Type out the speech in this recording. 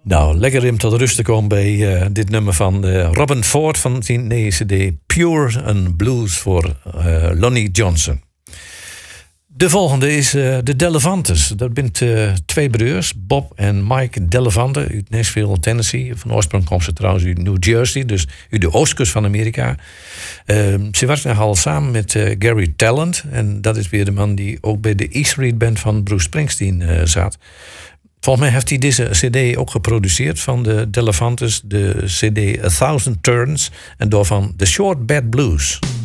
Nou, lekker om tot rust te komen bij dit nummer van Robin Ford van zijn nieuwe CD Pure and Blues voor Lonnie Johnson. De volgende is de Delevantes. Dat zijn twee broers, Bob en Mike Delevante uit Nashville, Tennessee. Van oorsprong komt ze trouwens uit New Jersey, dus uit de oostkust van Amerika. Ze werken nogal samen met Gary Talent. En dat is weer de man die ook bij de E Street Band van Bruce Springsteen zat. Volgens mij heeft hij deze cd ook geproduceerd van de Delevantes. De cd A Thousand Turns en daarvan The Short Bad Blues.